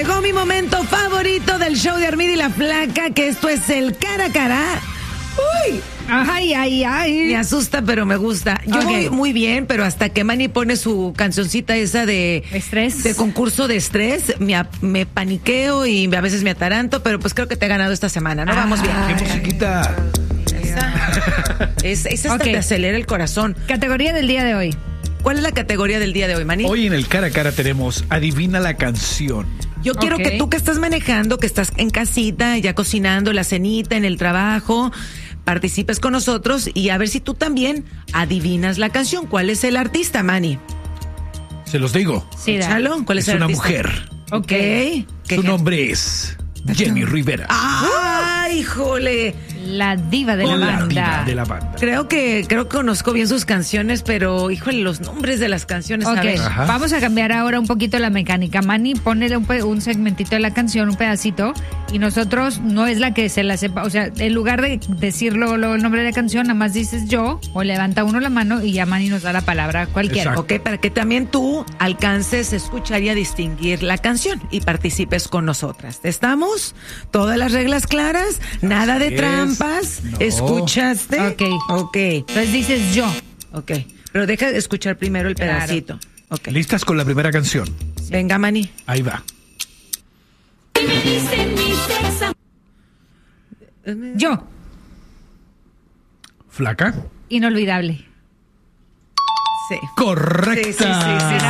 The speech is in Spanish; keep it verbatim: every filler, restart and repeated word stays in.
Llegó mi momento favorito del show de Armida y la Flaca, que esto es el cara a cara. Uy, Ay, ay, ay. me asusta, pero me gusta. Yo Ok. voy muy bien, pero hasta que Manny pone su cancioncita esa de Estrés. de concurso de estrés, me, ap- me paniqueo y a veces me ataranto, pero pues creo que te he ganado esta semana, ¿no? Vamos bien. ¿Qué musiquita? Esa, es, esa hasta Ok. te acelera el corazón. Categoría del día de hoy. ¿Cuál es la categoría del día de hoy, Manny? Hoy en el cara a cara tenemos Adivina la canción. Yo quiero Ok. que tú que estás manejando, que estás en casita, ya cocinando la cenita, en el trabajo, participes con nosotros y a ver si tú también adivinas la canción. ¿Cuál es el artista, Manny? Se los digo. Sí, da. Échalo. ¿Cuál es, Es el una artista? mujer. Ok. ¿Qué Su gen- nombre es Jenny Rivera. ¡Ay, híjole! La diva de la la banda. diva de la banda. Creo que creo que conozco bien sus canciones, pero híjole, los nombres de las canciones, a Ok, ver. Ajá. vamos a cambiar ahora un poquito la mecánica. Manny, ponle un, pe- un segmentito de la canción, un pedacito, y nosotros no es la que se la sepa. O sea, en lugar de decirlo lo, el nombre de la canción, nada más dices yo, o levanta uno la mano y ya Manny nos da la palabra cualquiera. Exacto. Ok, para que también tú alcances a escuchar y a distinguir la canción y participes con nosotras. ¿Estamos? ¿Todas las reglas claras? Nada de es. trampas. No. ¿Escuchaste? Ok. Ok. Entonces dices yo. Ok. Pero deja de escuchar primero el Claro. pedacito. Ok. ¿Listas con la primera canción? Venga, Manny. Ahí va. Yo. ¿Flaca? Inolvidable. Sí. Correcta. Sí, sí, sí, sí,